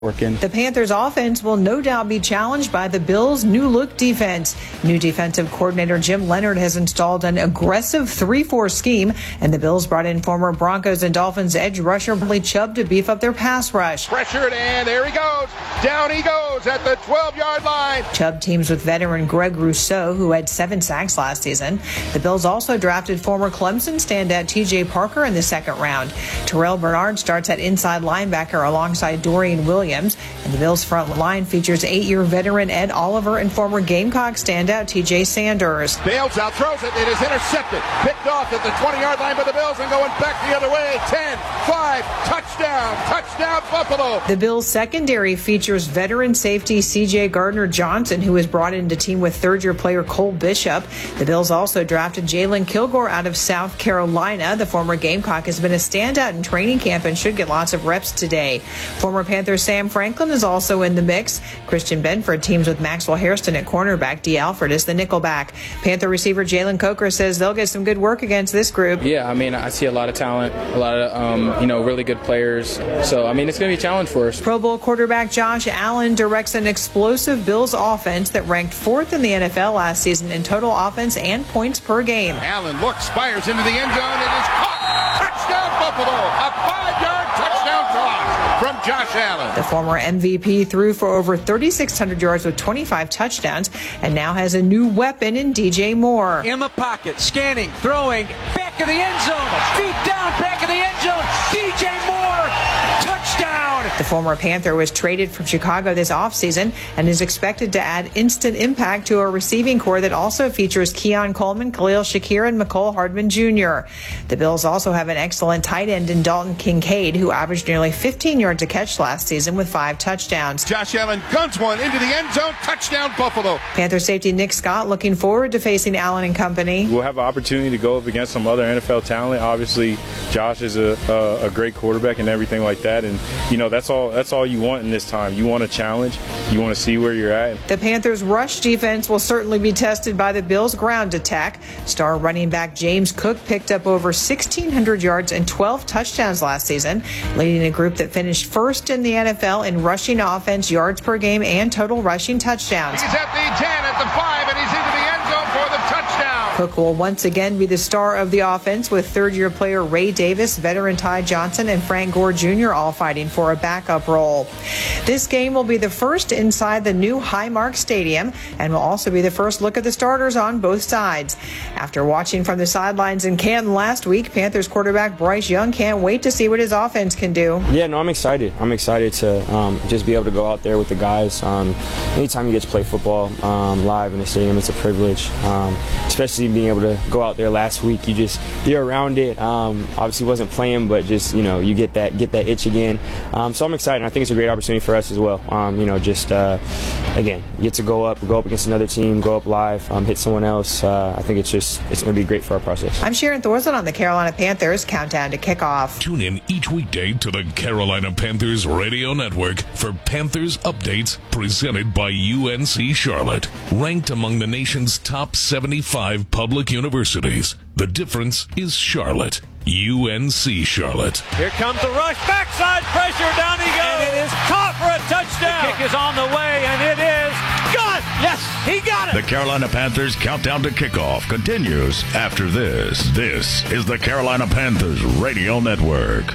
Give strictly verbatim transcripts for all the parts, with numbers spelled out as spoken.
Working. The Panthers offense will no doubt be challenged by the Bills' new look defense. New defensive coordinator Jim Leonhard has installed an aggressive three four scheme, and the Bills brought in former Broncos and Dolphins edge rusher Bradley Chubb to beef up their pass rush. Pressured, and there he goes. Down he goes at the twelve-yard line. Chubb teams with veteran Greg Rousseau, who had seven sacks last season. The Bills also drafted former Clemson standout T J Parker in the second round. Terrell Bernard starts at inside linebacker alongside Dorian Williams. And the Bills' front line features eight-year veteran Ed Oliver and former Gamecock standout T J Sanders. Bails out, throws it. It is intercepted. Picked off at the twenty-yard line by the Bills and going back the other way. ten, five, touchdown, touchdown, Buffalo. The Bills' secondary features veteran safety C J Gardner-Johnson, who was brought in to team with third-year player Cole Bishop. The Bills also drafted Jalen Kilgore out of South Carolina. The former Gamecock has been a standout in training camp and should get lots of reps today. Former Panthers Sam Franklin is also in the mix. Christian Benford teams with Maxwell Hairston at cornerback. D. Alford is the nickelback. Panther receiver Jalen Coker says they'll get some good work against this group. Yeah, I mean, I see a lot of talent, a lot of, um, you know, really good players. So, I mean, it's going to be a challenge for us. Pro Bowl quarterback Josh Allen directs an explosive Bills offense that ranked fourth in the N F L last season in total offense and points per game. Allen looks, fires into the end zone. It is caught. Touchdown, Buffalo. A five-yard touchdown toss from Josh Allen. The former M V P threw for over thirty-six hundred yards with twenty-five touchdowns and now has a new weapon in D J Moore. In the pocket, scanning, throwing, back of the end zone, feet down, back of the end zone, D J Moore, touchdown. The former Panther was traded from Chicago this offseason and is expected to add instant impact to a receiving core that also features Keon Coleman, Khalil Shakir, and McCole Hardman Junior The Bills also have an excellent tight end in Dalton Kincaid, who averaged nearly fifteen yards a catch last season with five touchdowns. Josh Allen guns one into the end zone, touchdown Buffalo. Panther safety Nick Scott looking forward to facing Allen and company. We'll have an opportunity to go up against some other N F L talent. Obviously, Josh is a, a, a great quarterback and everything like that, and you know that's all that's all you want in this time. You want a challenge. You want to see where you're at. The Panthers' rush defense will certainly be tested by the Bills' ground attack. Star running back James Cook picked up over sixteen hundred yards and twelve touchdowns last season, leading a group that finished first in the N F L in rushing offense, yards per game, and total rushing touchdowns. He's at the ten, at the five, and he's into the end zone for the touchdown. Cook will once again be the star of the offense, with third-year player Ray Davis, veteran Ty Johnson, and Frank Gore Junior all fighting for a backup role. This game will be the first inside the new Highmark Stadium and will also be the first look at the starters on both sides. After watching from the sidelines in Canton last week, Panthers quarterback Bryce Young can't wait to see what his offense can do. Yeah, no, I'm excited. I'm excited to um, just be able to go out there with the guys. Um, anytime you get to play football um, live in the stadium, it's a privilege, um, especially being able to go out there last week. You just, you're around it. Um, obviously wasn't playing, but just, you know, you get that get that itch again. Um, so I'm excited. I think it's a great opportunity for us as well. Um, you know, just, uh, again, get to go up, go up against another team, go up live, um, hit someone else. Uh, I think it's just, it's going to be great for our process. I'm Sharon Thorson on the Carolina Panthers Countdown to Kickoff. Tune in each weekday to the Carolina Panthers Radio Network for Panthers updates presented by U N C Charlotte. Ranked among the nation's top seventy-five public universities, the difference is Charlotte. U N C Charlotte. Here comes the rush, backside pressure, down he goes. And it is caught for a touchdown. The kick is on the way, and it is good. Yes, he got it. The Carolina Panthers Countdown to Kickoff continues after this. This is the Carolina Panthers Radio Network.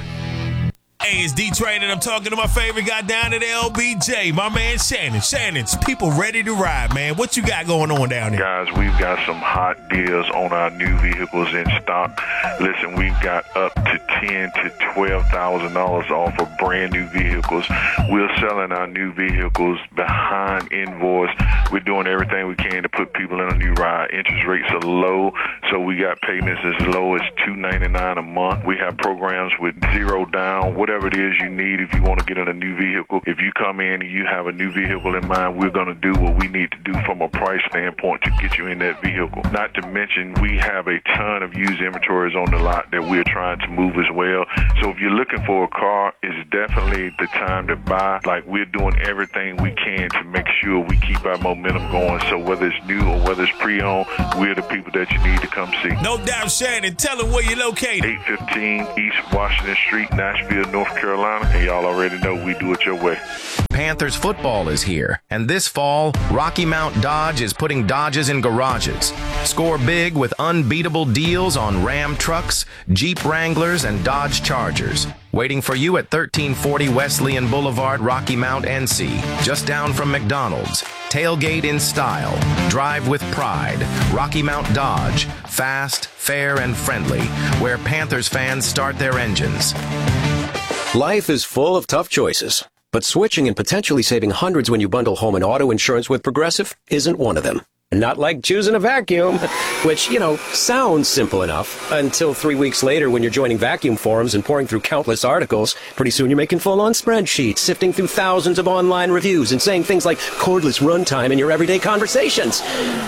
Hey, it's D-Train, and I'm talking to my favorite guy down at L B J, my man Shannon. Shannon's people ready to ride, man. What you got going on down there? Guys, we've got some hot deals on our new vehicles in stock. Listen, we've got up to ten to twelve thousand dollars off of brand new vehicles. We're selling our new vehicles behind invoice. We're doing everything we can to put people in a new ride. Interest rates are low, so we got payments as low as two ninety-nine a month. We have programs with zero down, whatever it is you need if you want to get in a new vehicle. If you come in and you have a new vehicle in mind, we're going to do what we need to do from a price standpoint to get you in that vehicle. Not to mention, we have a ton of used inventories on the lot that we're trying to move as well. So if you're looking for a car, it's definitely the time to buy. Like, we're doing everything we can to make sure we keep our momentum going. So whether it's new or whether it's pre-owned, we're the people that you need to come see. No doubt, Shannon. Tell them where you're located. eight fifteen East Washington Street, Nashville, North North Carolina, and y'all already know we do it your way. Panthers football is here, and this fall, Rocky Mount Dodge is putting Dodges in garages. Score big with unbeatable deals on Ram trucks, Jeep Wranglers, and Dodge Chargers. Waiting for you at thirteen forty Wesleyan Boulevard, Rocky Mount, N C, just down from McDonald's. Tailgate in style. Drive with pride. Rocky Mount Dodge. Fast, fair, and friendly, where Panthers fans start their engines. Life is full of tough choices, but switching and potentially saving hundreds when you bundle home and auto insurance with Progressive isn't one of them. Not like choosing a vacuum, which, you know, sounds simple enough until three weeks later when you're joining vacuum forums and pouring through countless articles. Pretty soon you're making full-on spreadsheets, sifting through thousands of online reviews and saying things like cordless runtime in your everyday conversations.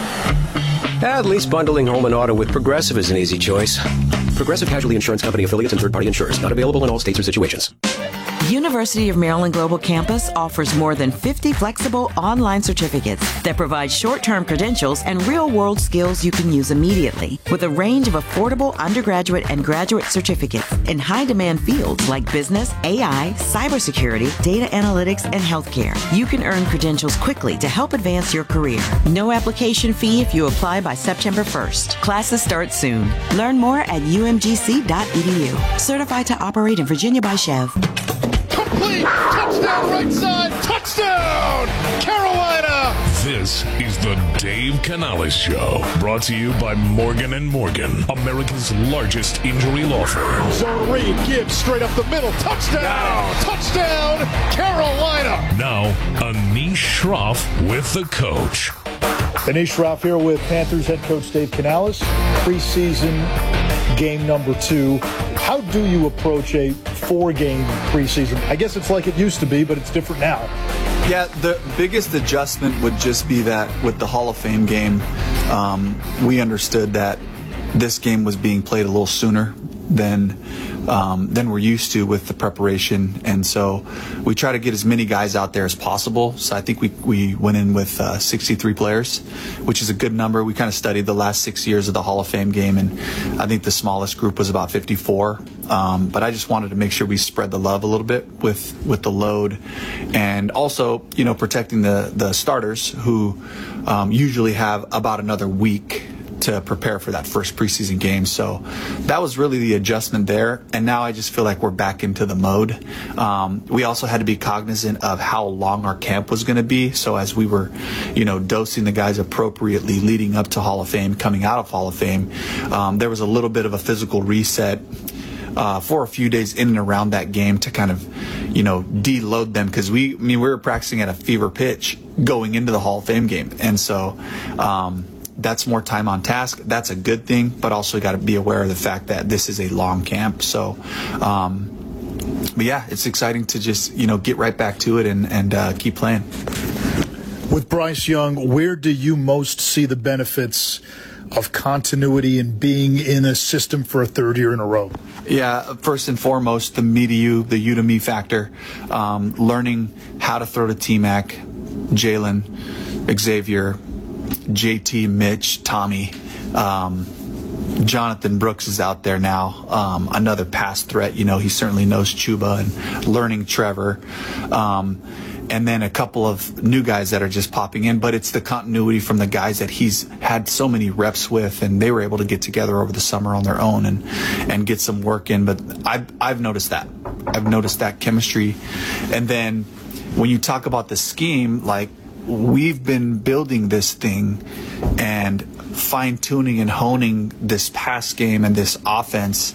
At least bundling home and auto with Progressive is an easy choice. Progressive Casualty Insurance Company affiliates and third-party insurers. Not available in all states or situations. University of Maryland Global Campus offers more than fifty flexible online certificates that provide short-term credentials and real-world skills you can use immediately, with a range of affordable undergraduate and graduate certificates in high-demand fields like business, A I, cybersecurity, data analytics, and healthcare. You can earn credentials quickly to help advance your career. No application fee if you apply by September first. Classes start soon. Learn more at u m g c dot e d u. Certified to operate in Virginia by Chev. Complete! Touchdown right side! Touchdown! Carolina! This is the Dave Canales Show, brought to you by Morgan and Morgan, America's largest injury law firm. Zone read, Gibbs straight up the middle. Touchdown! Touchdown! Carolina! Now, Anish Shroff with the coach. Anish Shroff here with Panthers head coach Dave Canales. Preseason game number two. How do you approach a four-game preseason? I guess it's like it used to be, but it's different now. Yeah, the biggest adjustment would just be that with the Hall of Fame game, um, we understood that this game was being played a little sooner than um, than we're used to with the preparation, and so we try to get as many guys out there as possible. So I think we we went in with uh, sixty-three players, which is a good number. We kind of studied the last six years of the Hall of Fame game, and I think the smallest group was about fifty-four. Um, but I just wanted to make sure we spread the love a little bit with with the load, and also, you know, protecting the the starters who um, usually have about another week to prepare for that first preseason game. So that was really the adjustment there. And now I just feel like we're back into the mode. Um, we also had to be cognizant of how long our camp was going to be. So as we were, you know, dosing the guys appropriately leading up to Hall of Fame, coming out of Hall of Fame, um, there was a little bit of a physical reset Uh, for a few days in and around that game to kind of, you know, deload them, because we, I mean, we were practicing at a fever pitch going into the Hall of Fame game, and so um, that's more time on task. That's a good thing, but also got to be aware of the fact that this is a long camp. So, um, but yeah, it's exciting to just, you know, get right back to it and and uh, keep playing. With Bryce Young, where do you most see the benefits of continuity and being in a system for a third year in a row? Yeah, first and foremost, the me to you, the you to me factor. Um, learning how to throw to T-Mac, Jalen, Xavier, J T, Mitch, Tommy. Um, Jonathan Brooks is out there now, um, another pass threat. You know, he certainly knows Chuba, and learning Trevor. Um, and then a couple of new guys that are just popping in, but it's the continuity from the guys that he's had so many reps with, and they were able to get together over the summer on their own and and get some work in. But I've, I've noticed that. I've noticed that chemistry. And then when you talk about the scheme, like, we've been building this thing and fine-tuning and honing this pass game and this offense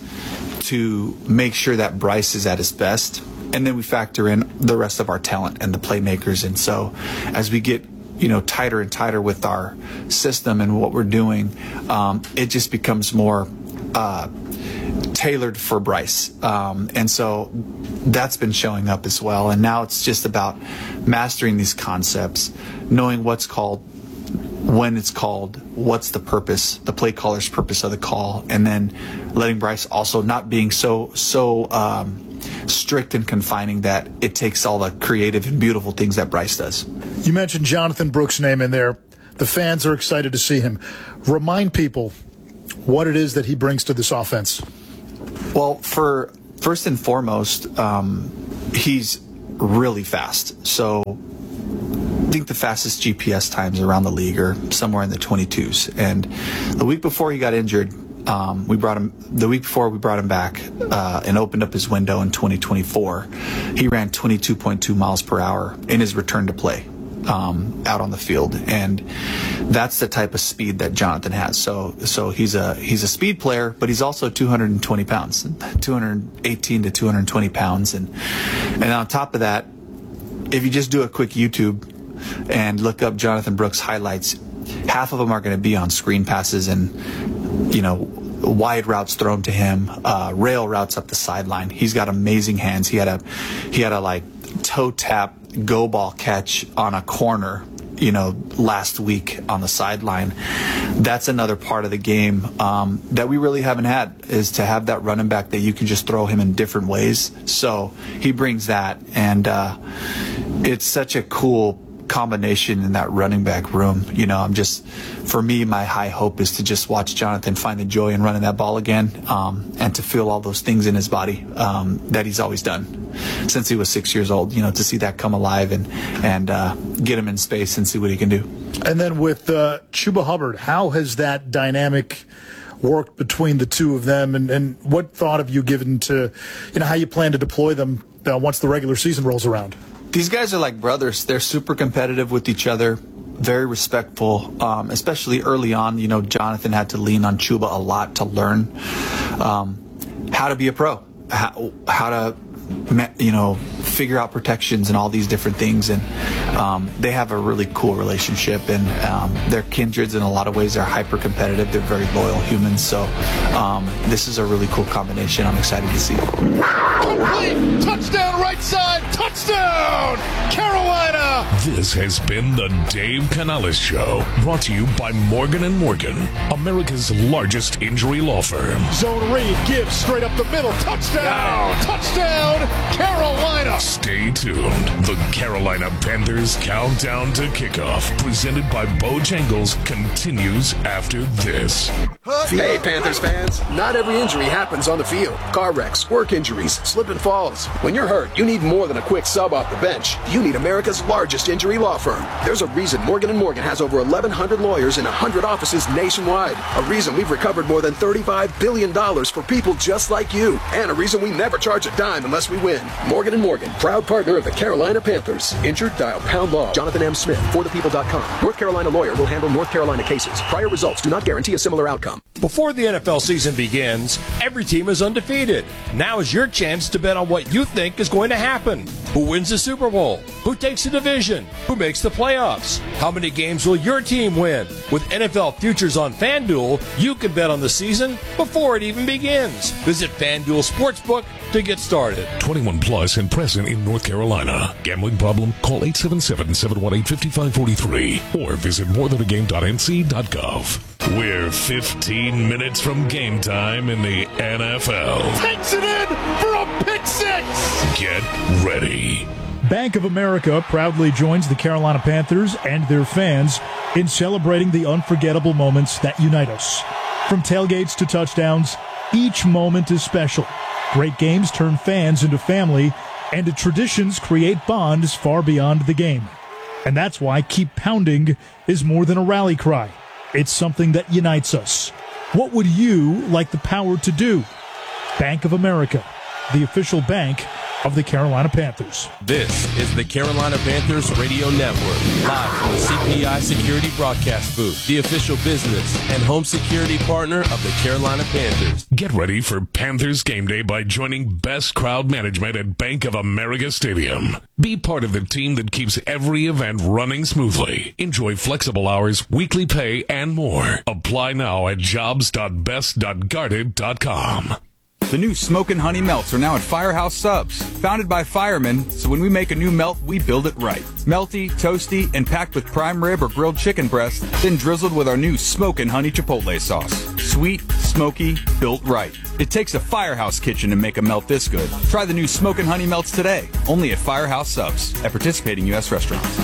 to make sure that Bryce is at his best. And then we factor in the rest of our talent and the playmakers. And so as we get, you know, tighter and tighter with our system and what we're doing, um, it just becomes more uh, tailored for Bryce. Um, and so that's been showing up as well. And now it's just about mastering these concepts, knowing what's called, when it's called, what's the purpose, the play caller's purpose of the call, and then letting Bryce also not being so, so, um, strict and confining that it takes all the creative and beautiful things that Bryce does. You mentioned Jonathan Brooks' name in there. The fans are excited to see him. Remind people what it is that he brings to this offense. Well, for first and foremost, um, he's really fast. So I think the fastest G P S times around the league are somewhere in the twenty-twos. And the week before he got injured, um, we brought him. The week before we brought him back uh, and opened up his window in twenty twenty-four, he ran twenty-two point two miles per hour in his return to play. Um, out on the field, and that's the type of speed that Jonathan has. So, so he's a he's a speed player, but he's also two hundred twenty pounds, two hundred eighteen to two hundred twenty pounds, and and on top of that, if you just do a quick YouTube and look up Jonathan Brooks highlights, half of them are going to be on screen passes and you know wide routes thrown to him, uh, rail routes up the sideline. He's got amazing hands. He had a he had a like toe tap go ball catch on a corner, you know, last week on the sideline. That's another part of the game um, that we really haven't had, is to have that running back that you can just throw him in different ways. So he brings that, and uh, it's such a cool combination in that running back room. You know, I'm just, for me, my high hope is to just watch Jonathan find the joy in running that ball again, um, and to feel all those things in his body um, that he's always done since he was six years old. You know, to see that come alive and and uh, get him in space and see what he can do. And then with uh, Chuba Hubbard, how has that dynamic worked between the two of them, and, and what thought have you given to, you know, how you plan to deploy them uh, once the regular season rolls around? These guys are like brothers. They're super competitive with each other, very respectful, um, especially early on. You know, Jonathan had to lean on Chuba a lot to learn um, how to be a pro, how, how to, you know, figure out protections and all these different things. And um, they have a really cool relationship, and um, they're kindreds in a lot of ways. They're hyper competitive. They're very loyal humans. So um, this is a really cool combination. I'm excited to see. Complete! Touchdown right side! Touchdown! Carolina! This has been the Dave Canales Show, brought to you by Morgan and Morgan, America's largest injury law firm. Zone read, gives straight up the middle. Touchdown! Touchdown! Carolina! Stay tuned. The Carolina Panthers countdown to kickoff, presented by Bojangles, continues after this. Hey, Panthers fans. Not every injury happens on the field. Car wrecks, work injuries, slip and falls. When you're hurt, you need more than a quick sub off the bench. You need America's largest injury law firm. There's a reason Morgan and Morgan has over eleven hundred lawyers in one hundred offices nationwide. A reason we've recovered more than thirty-five billion dollars for people just like you. And a reason we never charge a dime unless we win. Morgan and Morgan, proud partner of the Carolina Panthers. Injured? Dial pound law. Jonathan M. Smith, for the people dot com. North Carolina lawyer will handle North Carolina cases. Prior results do not guarantee a similar outcome. Before the N F L season begins, every team is undefeated. Now is your chance to bet on what you think is going to happen. Who wins the Super Bowl? Who takes the division? Who makes the playoffs? How many games will your team win? With N F L Futures on FanDuel, you can bet on the season before it even begins. Visit FanDuel Sportsbook to get started. twenty-one plus and present in North Carolina. Gambling problem? Call eight seven seven, seven one eight, five five four three or visit more than a game dot n c dot gov. We're fifteen minutes from game time in the N F L. Takes it in for a pick six! Get ready. Bank of America proudly joins the Carolina Panthers and their fans in celebrating the unforgettable moments that unite us. From tailgates to touchdowns, each moment is special. Great games turn fans into family, and traditions create bonds far beyond the game. And that's why Keep Pounding is more than a rally cry. It's something that unites us. What would you like the power to do? Bank of America, the official bank of the Carolina Panthers. This is the Carolina Panthers Radio Network, live from the C P I Security Broadcast Booth, the official business and home security partner of the Carolina Panthers. Get ready for Panthers Game Day by joining Best Crowd Management at Bank of America Stadium. Be part of the team that keeps every event running smoothly. Enjoy flexible hours, weekly pay, and more. Apply now at jobs dot best dot guarded dot com. The new Smokin' Honey Melts are now at Firehouse Subs. Founded by firemen, so when we make a new melt, we build it right. Melty, toasty, and packed with prime rib or grilled chicken breast, then drizzled with our new Smokin' Honey Chipotle sauce. Sweet, smoky, built right. It takes a Firehouse kitchen to make a melt this good. Try the new Smokin' Honey Melts today, only at Firehouse Subs, at participating U S restaurants.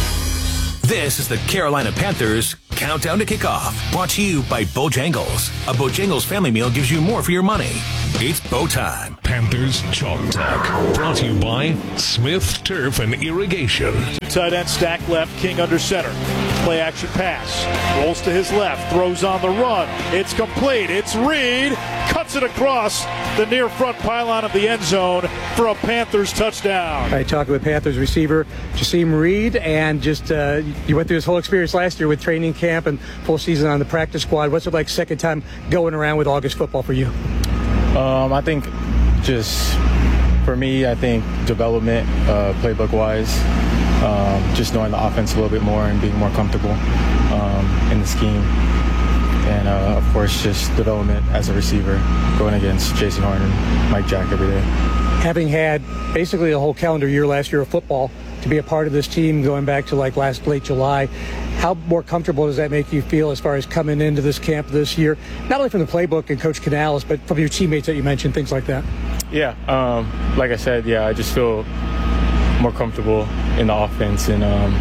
This is the Carolina Panthers Countdown to Kickoff, brought to you by Bojangles. A Bojangles family meal gives you more for your money. It's Bo time. Panthers Chalk Talk. Brought to you by Smith Turf and Irrigation. Tight end stack left, King under center. Play action pass. Rolls to his left, throws on the run. It's complete. It's Reed. Cuts it across the near front pylon of the end zone for a Panthers touchdown. I talked with Panthers receiver Jasim Reed, and just uh, you went through this whole experience last year with training camp and full season on the practice squad. What's it like second time going around with August football for you? Um, I think just for me, I think development, uh, playbook-wise, um, just knowing the offense a little bit more and being more comfortable um, in the scheme. And, uh, of course, just development as a receiver, going against Jason Horn and Mike Jack every day. Having had basically a whole calendar year last year of football, to be a part of this team going back to like last late July, how more comfortable does that make you feel as far as coming into this camp this year, not only from the playbook and Coach Canales, but from your teammates that you mentioned, things like that? Yeah, um, like I said, yeah, I just feel more comfortable in the offense, and um,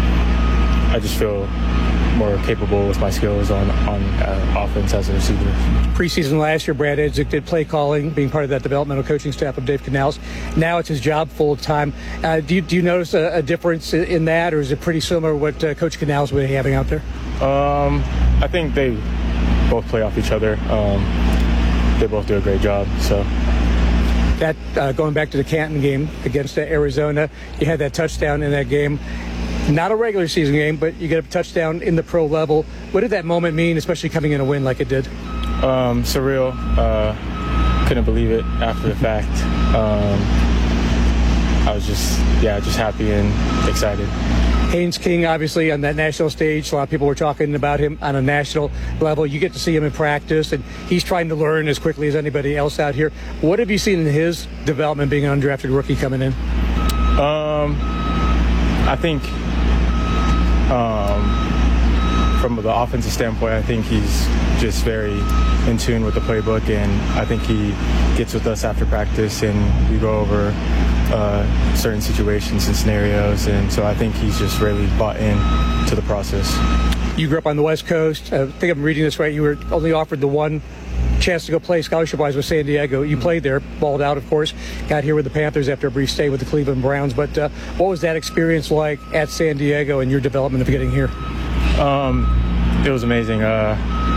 I just feel more capable with my skills on, on uh, offense as a receiver. Preseason last year, Brad Edzik did play calling, being part of that developmental coaching staff of Dave Canales. Now it's his job full time. Uh, do, you, do you notice a, a difference in that, or is it pretty similar to what uh, Coach Canales would be having out there? Um, I think they both play off each other. Um, they both do a great job, so. That uh, going back to the Canton game against uh, Arizona, you had that touchdown in that game. Not a regular season game, but you get a touchdown in the pro level. What did that moment mean, especially coming in a win like it did? Um, surreal. Uh, couldn't believe it after the fact. Um, I was just, yeah, just happy and excited. Haynes King, obviously, on that national stage. A lot of people were talking about him on a national level. You get to see him in practice, and he's trying to learn as quickly as anybody else out here. What have you seen in his development being an undrafted rookie coming in? Um, I think um, from the offensive standpoint, I think he's just very in tune with the playbook, and I think he gets with us after practice, and we go over uh, certain situations and scenarios, and so I think he's just really bought in to the process. You grew up on the West Coast. I think I'm reading this right. You were only offered the one chance to go play scholarship-wise with San Diego. You played there, balled out, of course, got here with the Panthers after a brief stay with the Cleveland Browns. But uh, what was that experience like at San Diego and your development of getting here? Um, it was amazing. Uh,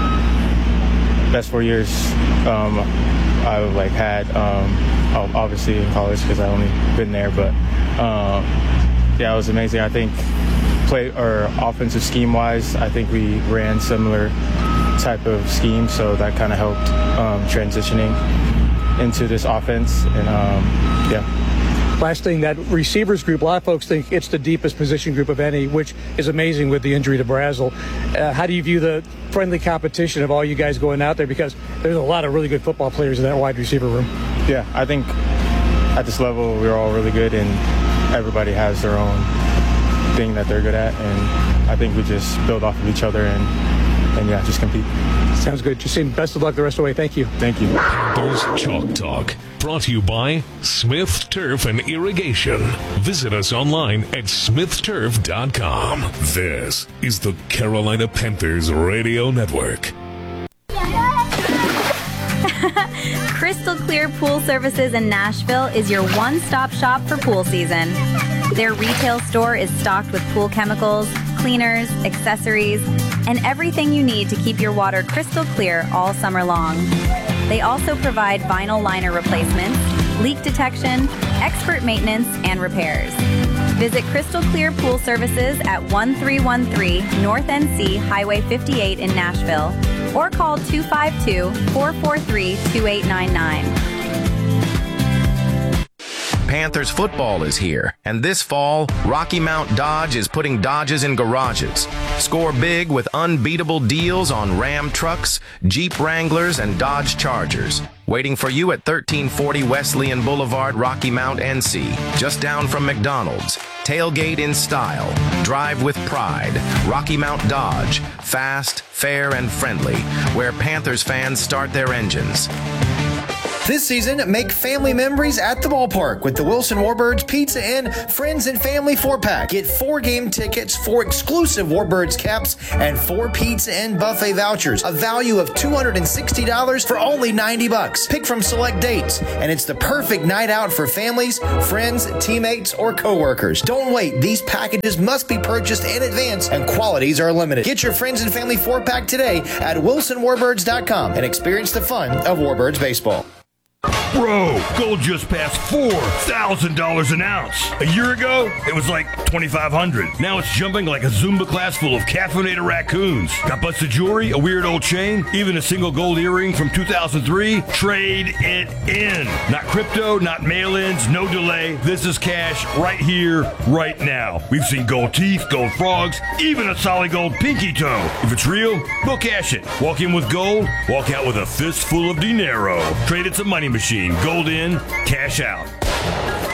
best four years um, I like had, um, obviously in college because I only been there. But uh, yeah, it was amazing. I think play or offensive scheme-wise, I think we ran similar type of scheme, so that kind of helped um, transitioning into this offense. And um, yeah. Last thing, that receivers group, a lot of folks think it's the deepest position group of any, which is amazing with the injury to Brazel. Uh, how do you view the friendly competition of all you guys going out there? Because there's a lot of really good football players in that wide receiver room. Yeah, I think at this level we're all really good, and everybody has their own thing that they're good at, and I think we just build off of each other and And yeah, just compete. Sounds good. Jasim, best of luck the rest of the way. Thank you. Thank you. Panthers Chalk Talk, brought to you by Smith Turf and Irrigation. Visit us online at smith turf dot com. This is the Carolina Panthers Radio Network. Crystal Clear Pool Services in Nashville is your one-stop shop for pool season. Their retail store is stocked with pool chemicals, cleaners, accessories, and everything you need to keep your water crystal clear all summer long. They also provide vinyl liner replacements, leak detection, expert maintenance, and repairs. Visit Crystal Clear Pool Services at one three one three North N C Highway fifty-eight in Nashville, or call two five two, four four three, two eight nine nine. Panthers football is here, and this fall, Rocky Mount Dodge is putting Dodges in garages. Score big with unbeatable deals on Ram trucks, Jeep Wranglers, and Dodge Chargers. Waiting for you at thirteen forty Wesleyan Boulevard, Rocky Mount, N C, just down from McDonald's. Tailgate in style. Drive with pride. Rocky Mount Dodge. Fast, fair, and friendly, where Panthers fans start their engines. This season, make family memories at the ballpark with the Wilson Warbirds Pizza Inn Friends and Family four-pack. Get four game tickets, four exclusive Warbirds caps, and four Pizza Inn buffet vouchers, a value of two hundred sixty dollars for only ninety bucks. Pick from select dates, and it's the perfect night out for families, friends, teammates, or coworkers. Don't wait. These packages must be purchased in advance, and quantities are limited. Get your Friends and Family four-pack today at wilson warbirds dot com and experience the fun of Warbirds baseball. Bro, gold just passed four thousand dollars an ounce. A year ago, it was like twenty-five hundred dollars. Now it's jumping like a Zumba class full of caffeinated raccoons. Got busted jewelry, a weird old chain, even a single gold earring from two thousand three? Trade it in. Not crypto, not mail-ins, no delay. This is cash right here, right now. We've seen gold teeth, gold frogs, even a solid gold pinky toe. If it's real, we'll cash it. Walk in with gold, walk out with a fistful of dinero. Trade it to Money Machine. Gold in, cash out.